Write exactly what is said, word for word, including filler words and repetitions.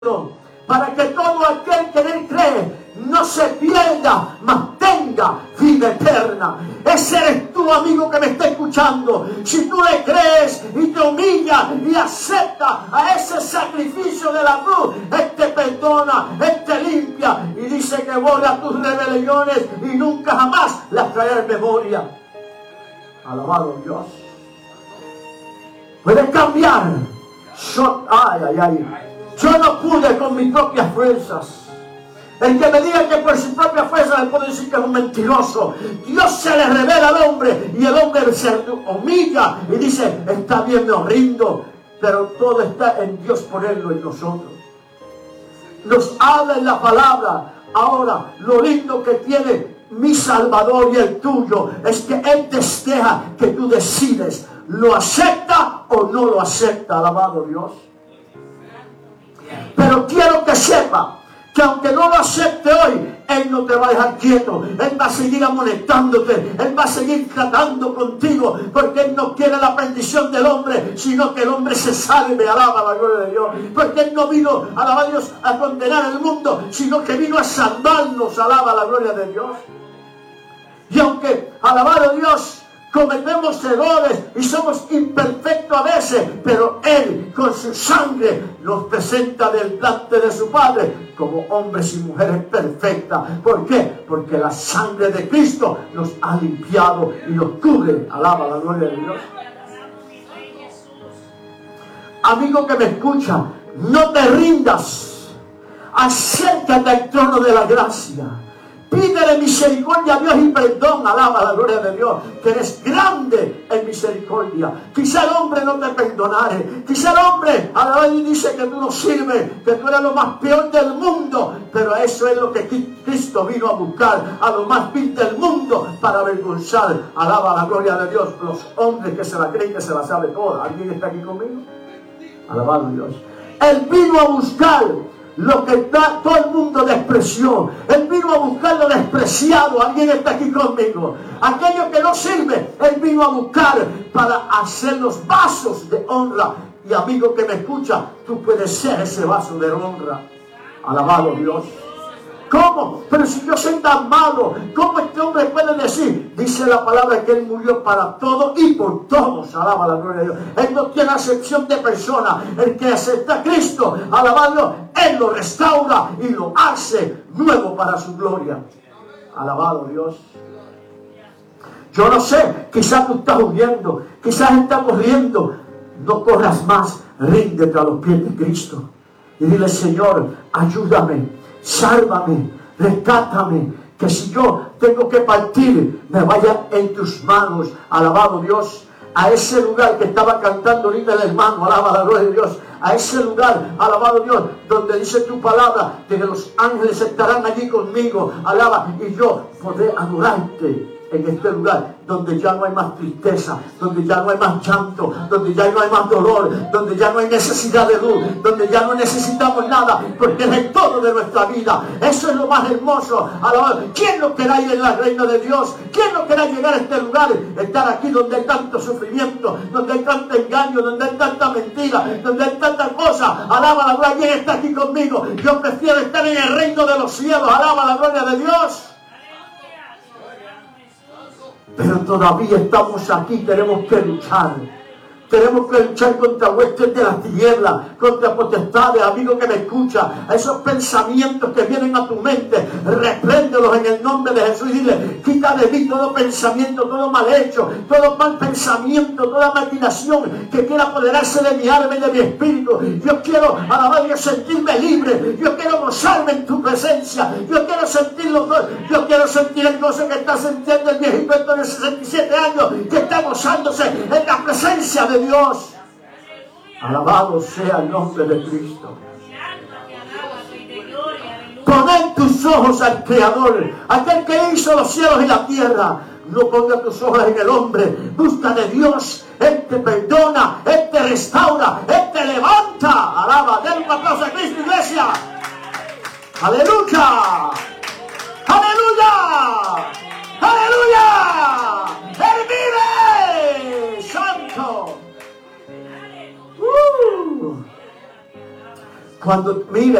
para que todo aquel que en él cree no se pierda, mas tenga vida eterna. Ese eres tú, amigo, que me está escuchando. Si tú le crees y te humillas y aceptas a ese sacrificio de la cruz, Él te perdona, Él te limpia y dice que borra tus rebeliones y nunca jamás las traerá en memoria. Alabado Dios. Puedes cambiar. Yo, ay, ay, ay. Yo no pude con mis propias fuerzas. El que me diga que por su propia fuerza le puedo decir que es un mentiroso. Dios se le revela al hombre y el hombre se humilla y dice, está bien, me rindo. Pero todo está en Dios ponerlo en nosotros. Nos habla en la palabra. Ahora, lo lindo que tiene mi Salvador y el tuyo es que Él te deja que tú decides. ¿Lo acepta o no lo acepta? Alabado Dios. Pero quiero que sepa que aunque no lo acepte hoy, Él no te va a dejar quieto. Él va a seguir amonestándote. Él va a seguir tratando contigo. Porque Él no quiere la bendición del hombre, sino que el hombre se salve. Alaba la gloria de Dios. Porque Él no vino, alaba a Dios, a condenar al mundo, sino que vino a salvarnos. Alaba la gloria de Dios. Y aunque, alabado Dios, cometemos errores y somos imperfectos a veces, pero Él con su sangre nos presenta delante de su Padre como hombres y mujeres perfectas. ¿Por qué? Porque la sangre de Cristo nos ha limpiado y nos cubre. Alaba la gloria de Dios. Amigo que me escucha, no te rindas. Acércate al trono de la gracia. Pídele misericordia a Dios y perdón. Alaba la gloria de Dios, que eres grande en misericordia. Quizá el hombre no te perdonare. Quizá el hombre alaba y dice que tú no sirves, que tú eres lo más peor del mundo. Pero eso es lo que Cristo vino a buscar, a lo más vil del mundo, para avergonzar. Alaba la gloria de Dios. Los hombres que se la creen, que se la sabe toda. ¿Alguien está aquí conmigo? Alabado Dios. Él vino a buscar lo que está, todo el mundo despreció. Él vino a buscar lo despreciado. Alguien está aquí conmigo. Aquello que no sirve, Él vino a buscar para hacer los vasos de honra. Y amigo que me escucha, tú puedes ser ese vaso de honra. Alabado Dios. ¿Cómo? Pero si yo soy tan malo, ¿cómo este hombre puede decir? Dice la palabra que Él murió para todos y por todos. Alaba la gloria de Dios. Él no tiene acepción de persona. El que acepta a Cristo, alabado, Él lo restaura y lo hace nuevo para su gloria. Alabado Dios. Yo no sé, quizás tú estás huyendo, quizás estás corriendo. No corras más, ríndete a los pies de Cristo. Y dile, Señor, ayúdame. Sálvame, rescátame, que si yo tengo que partir, me vaya en tus manos. Alabado Dios. A ese lugar que estaba cantando ahorita el hermano, alaba la gloria de Dios. A ese lugar, alabado Dios, donde dice tu palabra, que los ángeles estarán allí conmigo. Alaba, y yo podré adorarte en este lugar, donde ya no hay más tristeza, donde ya no hay más llanto, donde ya no hay más dolor, donde ya no hay necesidad de luz, donde ya no necesitamos nada, porque es el todo de nuestra vida. Eso es lo más hermoso. Alabado. ¿Quién no querrá ir en la reina de Dios? ¿Quién no querrá llegar a este lugar? Estar aquí donde hay tanto sufrimiento, donde hay tanto engaño, donde hay tanta mentira, donde hay tanta cosa. Alaba la gloria. ¿Quién está aquí conmigo? Yo prefiero estar en el reino de los cielos. Alaba la gloria de Dios. Pero todavía estamos aquí, tenemos que luchar. Tenemos que luchar contra huestes de las tinieblas, contra potestades. Amigo que me escucha, a esos pensamientos que vienen a tu mente, repréndelos en el nombre de Jesús y dile, quita de mí todo pensamiento, todo mal hecho, todo mal pensamiento, toda maquinación que quiera apoderarse de mi alma y de mi espíritu. Yo quiero, alabar y sentirme libre. Yo quiero gozarme en tu presencia. Yo quiero sentirlo. Yo quiero sentir el gozo que está sintiendo el viejito de sesenta y siete años, que está gozándose en la presencia de Dios. Alabado sea el nombre de Cristo. Poned tus ojos al Creador, aquel que hizo los cielos y la tierra. No pongas tus ojos en el hombre. Busca de Dios. Él te perdona, Él te restaura, Él te levanta. Alaba, den un aplauso a Cristo, iglesia. Aleluya. Aleluya. Aleluya. Él vive. Santo. Uh. Cuando, mire,